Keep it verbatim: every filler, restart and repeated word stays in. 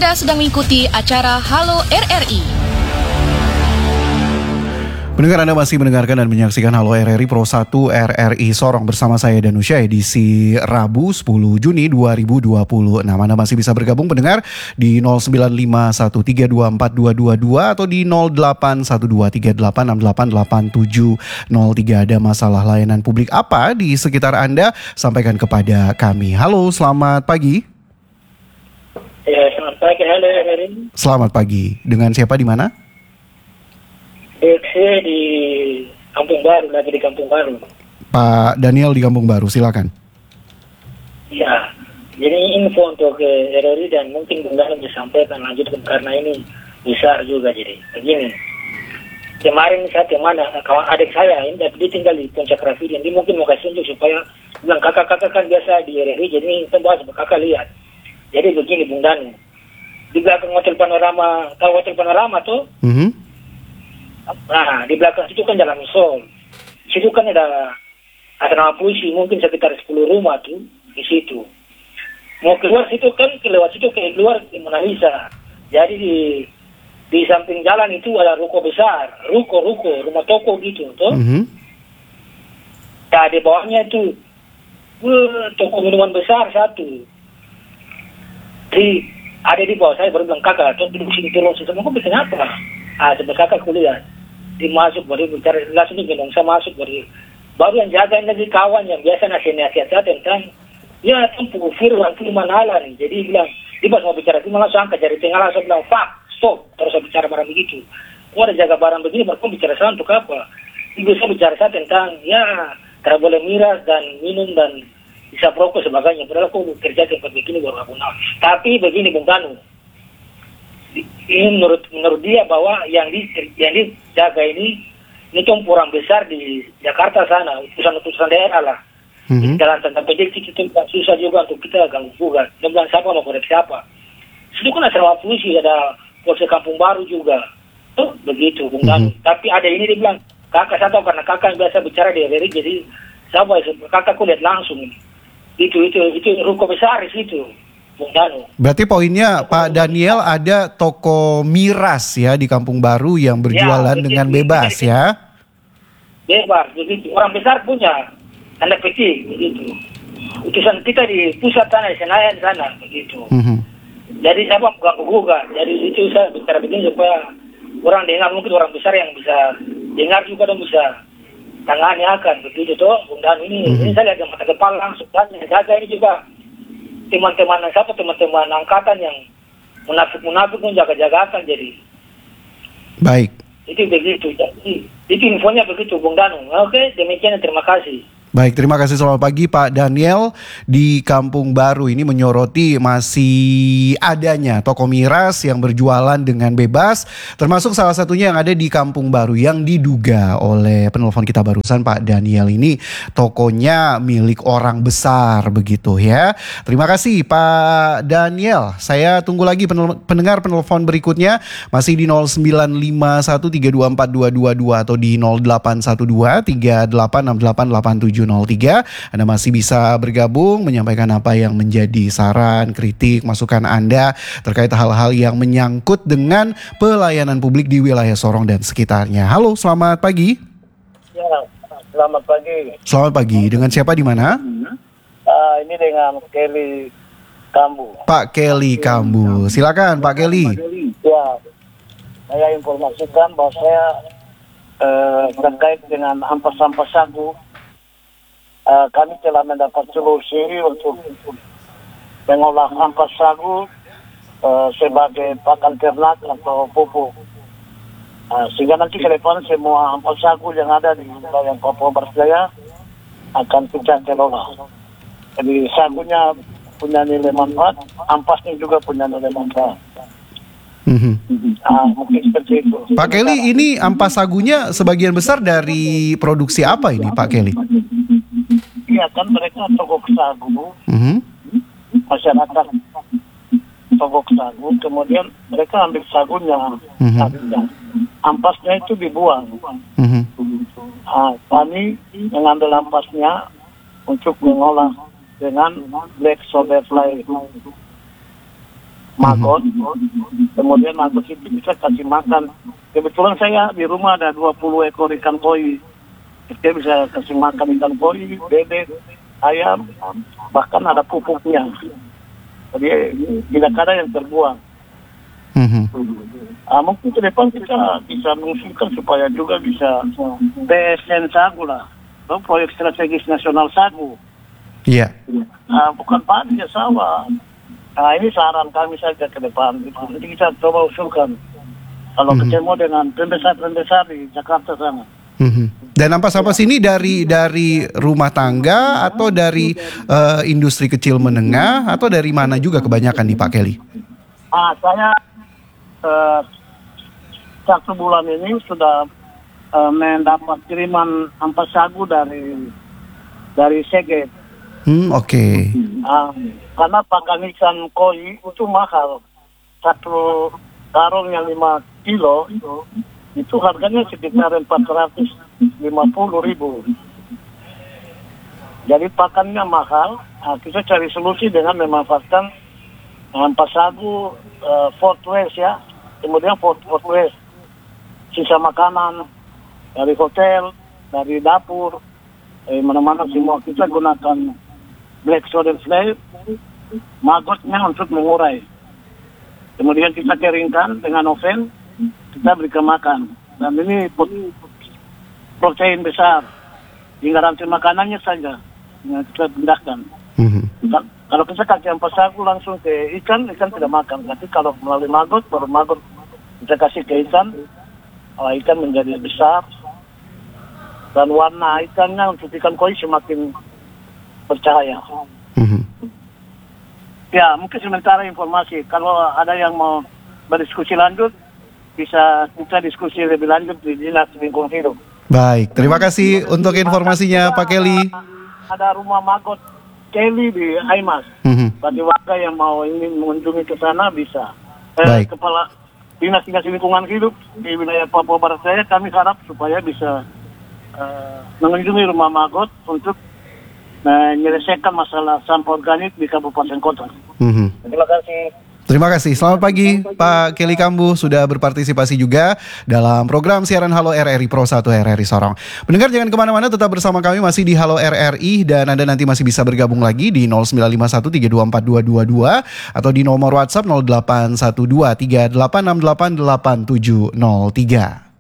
Anda sedang mengikuti acara Halo R R I. Pendengar, Anda masih mendengarkan dan menyaksikan Halo R R I Pro satu R R I Sorong bersama saya Danusya, edisi Rabu sepuluh Juni dua ribu dua puluh enam. Anda masih bisa bergabung pendengar di nol sembilan lima satu tiga dua empat dua dua dua atau di nol delapan satu dua tiga delapan enam delapan delapan tujuh nol tiga. Ada masalah layanan publik apa di sekitar Anda? Sampaikan kepada kami. Halo, selamat pagi. Ya, selamat pagi, halo Erin. Selamat pagi. Dengan siapa di mana? Saya di Kampung Baru, lagi di Kampung Baru. Pak Daniel di Kampung Baru, silakan. Ya, jadi info untuk R R I dan mungkin Bunda bisa sampaikan lanjutkan karena ini besar juga. Jadi begini, kemarin saya kemana kawan adik saya ini dia tinggal di Puncak Rafi, dan dia mungkin mau kasih tunjuk supaya bilang kakak-kakak kan biasa di R R I, jadi kita bahas kakak lihat. Jadi begini Bung Dani, di belakang Hotel Panorama, tahu Hotel Panorama tuh? Mm-hmm. Nah, di belakang situ kan jalan Sol. Situ kan ada asrama polisi, mungkin sekitar sepuluh rumah tuh di situ. Mau keluar situ kan, kelewat situ ke keluar di Mona Lisa. Jadi di di samping jalan itu ada ruko besar, ruko-ruko, rumah toko gitu tuh. Mm-hmm. Nah, di bawahnya itu uh, toko minuman besar satu. Di ada di bawah saya baru bilang kakak, tuh duduk sini turun sini, mau bikin apa? Ah, sebelah kakak kuliah. Dimasuk baru bicara langsung di gendong saya masuk baru baru yang jaga lagi kawan yang biasa nasihat-nasihat saya tentang ya tempuh firman firman Allah nih. Jadi bilang dia pas mau bicara firman langsung angkat jari tengah langsung bilang pak stop, terus saya bicara barang begitu. Kau ada jaga barang begini baru bicara saya untuk apa? Dia bisa bicara saya tentang ya tidak boleh miras dan minum dan bisa perokok sebagainya. Padahal aku kerja tempat begini baru aku tahu. Tapi begini Bung Tanu, ini menurut menurut dia bahwa yang di yang dijaga ini ini tuh orang besar di Jakarta sana, utusan-utusan daerah lah. Mm-hmm. Jalan tentang prediksi itu susah juga untuk kita ganggu gugat. Dia bilang siapa mau korek siapa. Situ kan asrama polisi, ada Polsek Kampung Baru juga. Tuh begitu Bung Tanu. Mm-hmm. Tapi ada ini dia bilang kakak saya tahu karena kakak biasa bicara di R R I, jadi siapa kakak aku lihat langsung ini. Itu itu itu ruko besar di situ, Bung Danu. Berarti poinnya Pak Daniel ada toko miras ya di Kampung Baru yang berjualan ya, dengan begitu, bebas begitu. Ya? Bebas, begitu. Orang besar punya, tanda petik, begitu. Utusan kita di pusat sana, Senayan sana, begitu. Mm-hmm. Jadi siapa bukan gugat. Jadi itu saya bicara begini supaya orang dengar, mungkin orang besar yang bisa dengar juga dan bisa tangani akan begitu tuh Bung Dan ini. Mm-hmm. Ini saya lihat yang mata kepala langsung dan yang jaga ini juga teman-teman siapa teman-teman angkatan yang munafik-munafik pun jaga-jagakan jadi. Baik. Itu begitu. Jadi itu infonya begitu Bung Danu. Oke, demikian terima kasih. Baik, terima kasih. Selamat pagi Pak Daniel di Kampung Baru. Ini menyoroti masih adanya toko miras yang berjualan dengan bebas, termasuk salah satunya yang ada di Kampung Baru yang diduga oleh penelpon kita barusan Pak Daniel ini tokonya milik orang besar begitu ya. Terima kasih Pak Daniel. Saya tunggu lagi penel- pendengar penelpon berikutnya masih di nol sembilan lima satu tiga dua empat dua dua dua atau di nol delapan satu dua tiga delapan enam delapan delapan tujuh nol tiga. Anda masih bisa bergabung menyampaikan apa yang menjadi saran, kritik, masukan Anda terkait hal-hal yang menyangkut dengan pelayanan publik di wilayah Sorong dan sekitarnya. Halo, selamat pagi. Ya, selamat pagi. Selamat pagi. Dengan siapa di mana? Uh, ini dengan Kelly Kambu. Pak Kelly Kambu. Silakan Pak Kelly. Ya, saya informasikan bahwa saya uh, terkait dengan ampas-ampas sagu. Uh, kami telah mendapat solusi untuk mengolah ampas sagu uh, sebagai pakan ternak atau pupuk. Uh, sehingga nanti ke depan semua ampas sagu yang ada di wilayah Papua Barat Daya akan kita kelola. Jadi sagunya punya nilai manfaat, ampasnya juga punya nilai manfaat. Mm-hmm. Uh, mungkin seperti itu. Pak Kelly, ini ampas sagunya sebagian besar dari produksi apa ini Pak Kelly? Iya kan mereka togok sagu, mm-hmm. masyarakat togok sagu, kemudian mereka ambil sagunya, mm-hmm. ampasnya itu dibuang. Mm-hmm. Nah, kami mengambil ampasnya untuk mengolah dengan black solid fly. maggot. Kemudian maggot itu bisa kasih makan. Kebetulan saya di rumah ada dua puluh ekor ikan koi. Dia bisa kasih makan ikan koi, bebek, ayam, bahkan ada pupuknya. Jadi tidak ada yang terbuang. Mhm. Ah, mungkin ke depan kita bisa mengusulkan supaya juga bisa P S N Sagu lah, atau proyek strategis nasional sagu. Iya. Ah, bukan padi ya sawah. Nah, ini saran kami saja ke depan. Jadi kita coba usulkan. Kalau Mhm. ketemu dengan pembesar-pembesar di Jakarta sana. Mhm. Dan ampas-ampas ini dari dari rumah tangga atau dari eh, industri kecil menengah atau dari mana juga kebanyakan nih Pak Kelly? Ah, saya eh, satu bulan ini sudah eh, mendapat kiriman ampas sagu dari dari Sege. Hmm, oke. Ah, karena pakan ikan koi itu mahal. Satu karung yang lima kilo itu, itu harganya sekitar empat ratus lima puluh ribu. Jadi pakannya mahal. Nah, kita cari solusi dengan memanfaatkan ampas sagu uh, food waste ya. Kemudian food, food waste, sisa makanan dari hotel, dari dapur, eh, mana-mana semua kita gunakan black soda fly, maggotnya untuk mengurai. Kemudian kita keringkan dengan oven, kita berikan makan. Dan ini protein besar. Tinggal rantai makanannya saja yang kita pindahkan. Mhm. Ka- Kalau kita kasih ampas sagu langsung ke ikan, ikan tidak makan. Tapi kalau melalui maggot, baru maggot kita kasih ke ikan, uh, ikan menjadi besar. Dan warna ikannya untuk ikan koi semakin bercahaya. Mhm. Ya, mungkin sementara informasi. Kalau ada yang mau berdiskusi lanjut, bisa kita diskusi lebih lanjut di Dinas Lingkungan Hidup. Baik, terima kasih untuk informasinya Pak Kelly. Ada rumah maggot Kelly di Aimas. Mhm. Bagi warga yang mau ingin mengunjungi ke sana bisa. Eh, Baik. Kepala Dinas Dinas Lingkungan Hidup di wilayah Papua Barat saya, kami harap supaya bisa eh, mengunjungi rumah maggot untuk menyelesaikan masalah sampah organik di Kabupaten Kota. Mhm. Terima kasih. Terima kasih. Selamat pagi Pak Kelly Kambu sudah berpartisipasi juga dalam program siaran Halo R R I Pro satu R R I Sorong. Pendengar jangan kemana-mana, tetap bersama kami masih di Halo R R I dan Anda nanti masih bisa bergabung lagi di nol sembilan lima satu tiga dua empat dua dua dua atau di nomor WhatsApp nol delapan satu dua tiga delapan enam delapan delapan tujuh nol tiga.